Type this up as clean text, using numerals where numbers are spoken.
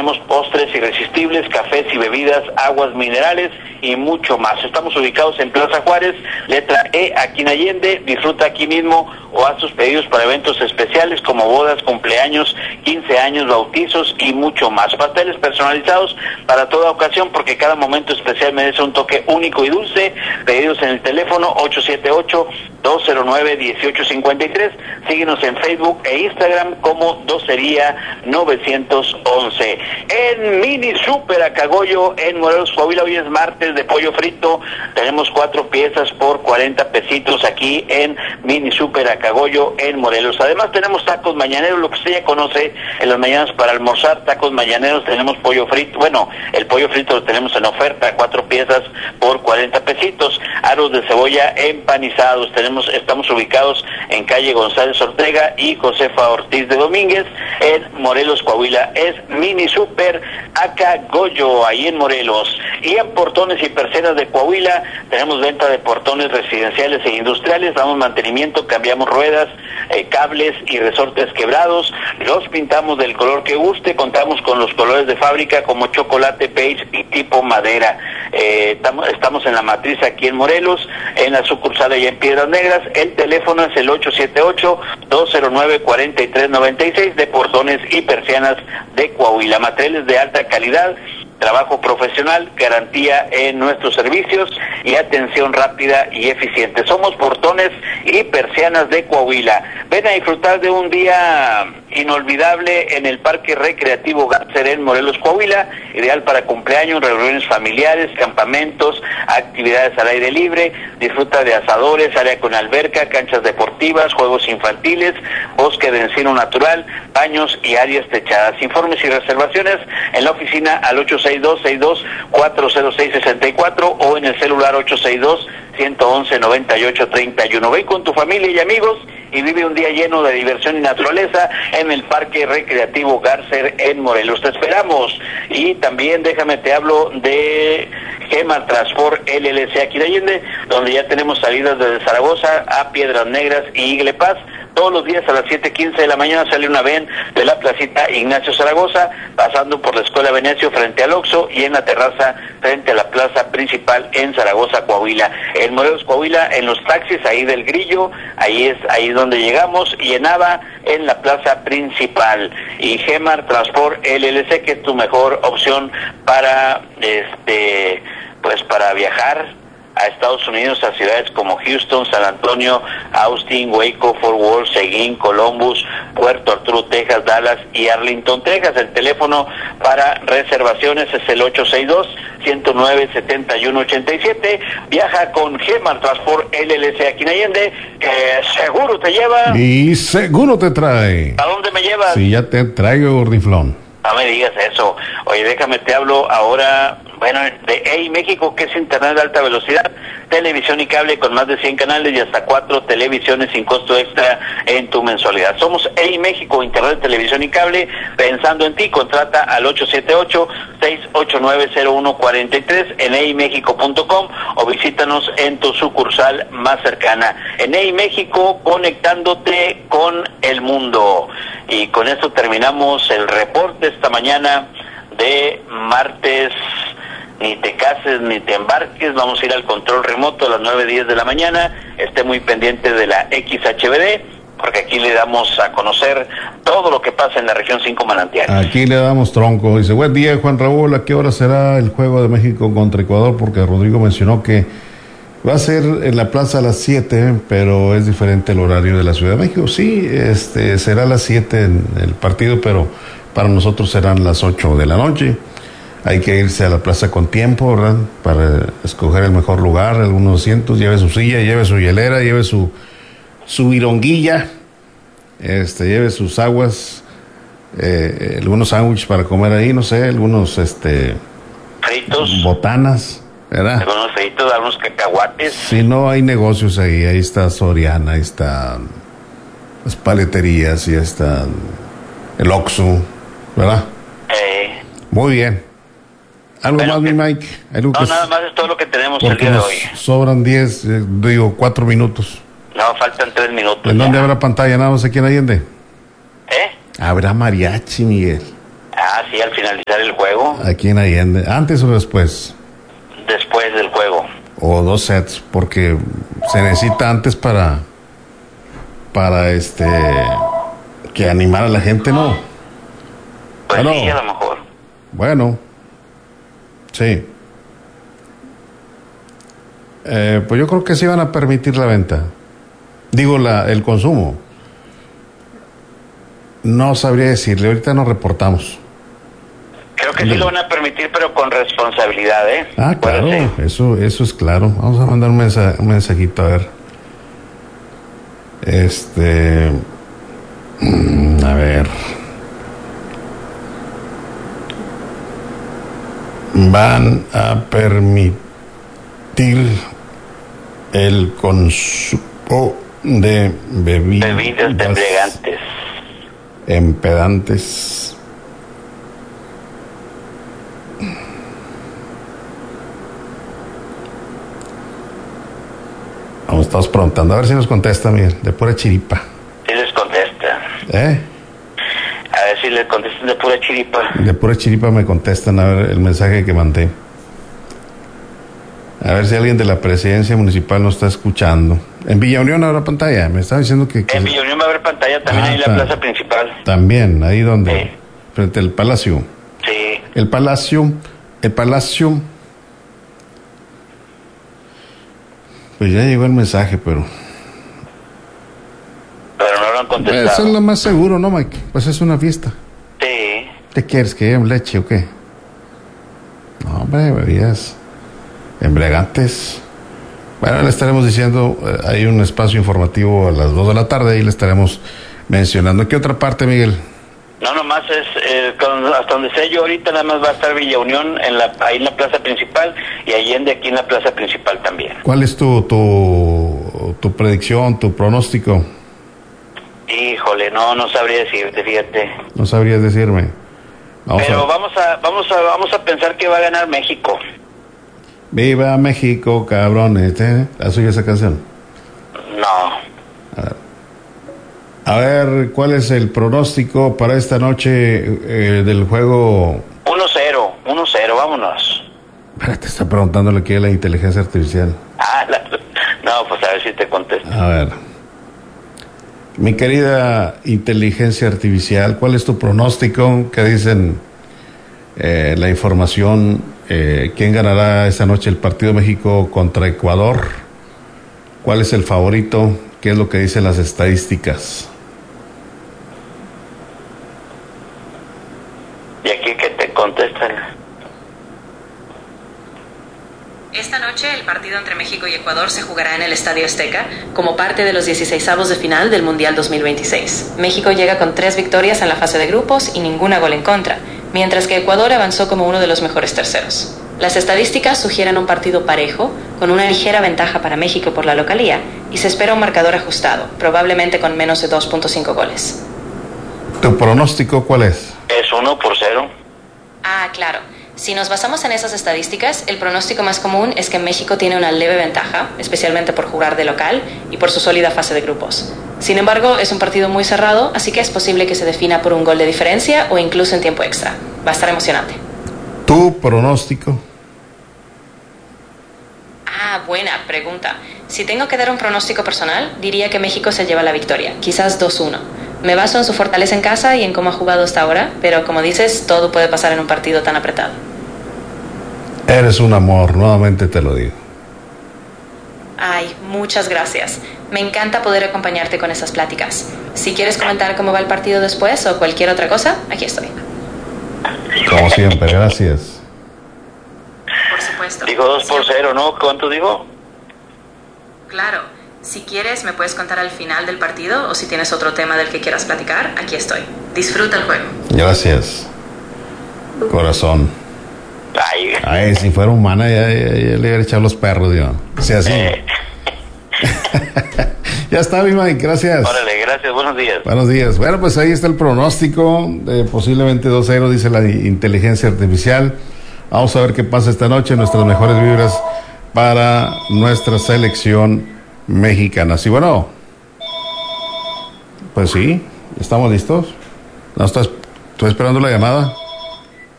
tenemos postres irresistibles, cafés y bebidas, aguas minerales y mucho más. Estamos ubicados en Plaza Juárez, letra E, aquí en Allende. Disfruta aquí mismo o haz tus pedidos para eventos especiales como bodas, cumpleaños, 15 años, bautizos y mucho más. Pasteles personalizados para toda ocasión, porque cada momento especial merece un toque único y dulce. Pedidos en el teléfono 878-209-1853. Síguenos en Facebook e Instagram como Docería 911. En Mini Super Acagoyo, en Morelos, Coahuila, hoy es martes de pollo frito. Tenemos 4 piezas por 40 pesitos aquí en Mini Super Acagoyo, en Morelos. Además tenemos tacos mañaneros, lo que usted ya conoce en las mañanas para almorzar, tacos mañaneros. Tenemos pollo frito, bueno, el pollo frito lo tenemos en oferta, 4 piezas por 40 pesitos. Aros de cebolla empanizados, estamos ubicados en calle González Ortega y Josefa Ortiz de Domínguez, en Morelos, Coahuila. Es Mini Super Acagoyo, ahí en Morelos. Y en Portones y Persianas de Coahuila tenemos venta de portones residenciales e industriales, damos mantenimiento, cambiamos ruedas, cables y resortes quebrados, los pintamos del color que guste, contamos con los colores de fábrica como chocolate, beige y tipo madera. Estamos en la matriz aquí en Morelos, en la sucursal allá en Piedras Negras. El teléfono es el 878-209-4396 de Portones y Persianas de Coahuila. Materiales de alta calidad, trabajo profesional, garantía en nuestros servicios y atención rápida y eficiente. Somos Portones y Persianas de Coahuila. Ven a disfrutar de un día inolvidable en el Parque Recreativo Garcer en Morelos, Coahuila, ideal para cumpleaños, reuniones familiares, campamentos, actividades al aire libre. Disfruta de asadores, área con alberca, canchas deportivas, juegos infantiles, bosque de encino natural, baños y áreas techadas. Informes y reservaciones en la oficina al 862-406-64 o en el celular 862-111-9831. Ven con tu familia y amigos y vive un día lleno de diversión y naturaleza en el Parque Recreativo Garcer en Morelos. Te esperamos. Y también déjame te hablo de Gemar Transport LLC aquí en Allende, donde ya tenemos salidas desde Zaragoza a Piedras Negras y Igle Paz. Todos los días a las 7:15 de la mañana sale una ven de la placita Ignacio Zaragoza, pasando por la Escuela Venecio frente al Oxxo y en la terraza frente a la plaza principal en Zaragoza, Coahuila. En Morelos, Coahuila, en los taxis ahí del Grillo, ahí es donde llegamos, y en Nava en la plaza principal. Y Gemar Transport LLC, que es tu mejor opción para para viajar a Estados Unidos, a ciudades como Houston, San Antonio, Austin, Waco, Fort Worth, Seguin, Columbus, Puerto Arturo, Texas, Dallas y Arlington, Texas. El teléfono para reservaciones es el 862-109-7187. Viaja con Gemar Transport LLC aquí en Allende, que seguro te lleva. Y seguro te trae. ¿A dónde me llevas? Sí, ya te traigo, gordiflón. No me digas eso. Oye, déjame te hablo ahora, de EI México, que es internet de alta velocidad, televisión y cable con más de 100 canales y hasta 4 televisiones sin costo extra en tu mensualidad. Somos EI México, internet, televisión y cable, pensando en ti. Contrata al 878-689-0143 en eimexico.com o visítanos en tu sucursal más cercana. En EI México, conectándote con el mundo. Y con esto terminamos el reporte esta mañana de martes. Ni te cases ni te embarques, vamos a ir al control remoto a las 9:10 de la mañana. Esté muy pendiente de la XHBD, porque aquí le damos a conocer todo lo que pasa en la región 5 Manantiales. Aquí le damos tronco. Dice, buen día, Juan Raúl, ¿a qué hora será el juego de México contra Ecuador? Porque Rodrigo mencionó que va a ser en la plaza a las 7, pero es diferente el horario de la Ciudad de México. Sí, será a las 7 en el partido, pero para nosotros serán las 8 de la noche. Hay que irse a la plaza con tiempo, ¿verdad? Para escoger el mejor lugar, algunos asientos, lleve su silla, lleve su hielera, lleve su vironguilla, lleve sus aguas, algunos sándwiches para comer ahí, no sé, algunos fritos, botanas, ¿verdad? Algunos fritos, algunos cacahuates. Si no, hay negocios ahí está Soriana, ahí están las paleterías y está el Oxxo, ¿verdad? Muy bien. ¿Algo más, mi Mike? No, nada más es todo lo que tenemos el día de hoy. Sobran 4 minutos. No, faltan 3 minutos. ¿En dónde habrá pantalla? Nada más aquí en Allende. ¿Eh? Habrá mariachi, Miguel. Ah, sí, al finalizar el juego. Aquí en Allende. ¿Antes o después? Después del juego. O 2 sets, porque se necesita antes para que animar a la gente, ¿no? Pues bueno, sí, a lo mejor. Bueno, sí. Pues yo creo que sí van a permitir la venta. Digo, el consumo. No sabría decirle, ahorita nos reportamos. Creo que sí lo van a permitir, pero con responsabilidad, ¿eh? Ah, claro, eso es claro. Vamos a mandar un mensajito, a ver. A ver. Van a permitir el consumo de bebidas embriagantes. Empedantes. Vamos, estamos preguntando, a ver si nos contesta, Miguel, de pura chiripa. Sí les contesta. A ver si les contestan de pura chiripa. De pura chiripa me contestan, a ver el mensaje que mandé. A ver si alguien de la presidencia municipal nos está escuchando. En Villa Unión habrá pantalla, me estaba diciendo que en Villa Unión va a haber pantalla también, ahí en la plaza principal. También, ahí donde, sí. Frente al Palacio. Sí. El Palacio. Pues ya llegó el mensaje, pero no lo han contestado. Eso es lo más seguro, ¿no, Mike? Pues es una fiesta. Sí. ¿Qué quieres? ¿Que lleven leche o qué? No, hombre, bebidas embriagantes. Bueno, le estaremos diciendo, hay un espacio informativo a las 2 de la tarde y le estaremos mencionando. ¿Qué otra parte, Miguel? No, nomás hasta donde sé yo ahorita nada más va a estar Villa Unión ahí en la plaza principal y Allende aquí en la plaza principal también. ¿Cuál es tu predicción, tu pronóstico? Híjole, no sabría decirte, fíjate. No sabrías decirme. Pero vamos a pensar que va a ganar México. Viva México, cabrones, ¿eh? ¿Has oído esa canción? No. A ver, ¿cuál es el pronóstico para esta noche del juego? 1-0, vámonos. Te está preguntándole qué es la inteligencia artificial. No, pues a ver si te contesto. A ver, mi querida inteligencia artificial, ¿cuál es tu pronóstico? ¿Qué dicen la información? ¿Quién ganará esta noche el partido México contra Ecuador? ¿Cuál es el favorito? ¿Qué es lo que dicen las estadísticas? ¿Y aquí qué te contestan? Esta noche el partido entre México y Ecuador se jugará en el Estadio Azteca como parte de los 16avos de final del Mundial 2026. México llega con 3 victorias en la fase de grupos y ninguna gol en contra, mientras que Ecuador avanzó como uno de los mejores terceros. Las estadísticas sugieren un partido parejo, con una ligera ventaja para México por la localía, y se espera un marcador ajustado, probablemente con menos de 2.5 goles. ¿Tu pronóstico cuál es? Es 1-0. Ah, claro. Si nos basamos en esas estadísticas, el pronóstico más común es que México tiene una leve ventaja, especialmente por jugar de local y por su sólida fase de grupos. Sin embargo, es un partido muy cerrado, así que es posible que se defina por un gol de diferencia o incluso en tiempo extra. Va a estar emocionante. ¿Tu pronóstico? Ah, buena pregunta. Si tengo que dar un pronóstico personal, diría que México se lleva la victoria, quizás 2-1. Me baso en su fortaleza en casa y en cómo ha jugado hasta ahora, pero como dices, todo puede pasar en un partido tan apretado. Eres un amor, nuevamente te lo digo. Ay, muchas gracias. Me encanta poder acompañarte con esas pláticas. Si quieres comentar cómo va el partido después o cualquier otra cosa, aquí estoy. Como siempre, gracias. Por supuesto. Digo 2-0, ¿no? ¿Cuánto digo? Claro. Si quieres, me puedes contar al final del partido o si tienes otro tema del que quieras platicar, aquí estoy. Disfruta el juego. Gracias. Corazón. Ay, si fuera humana ya le hubiera echado los perros, yo. O sea, así. Ya está, mi Mike, gracias. Órale, gracias, buenos días. Buenos días. Bueno, pues ahí está el pronóstico de posiblemente 2-0, dice la inteligencia artificial. Vamos a ver qué pasa esta noche. Nuestras mejores vibras para nuestra selección mexicana. Sí, bueno. Pues sí, estamos listos. No, estoy esperando la llamada.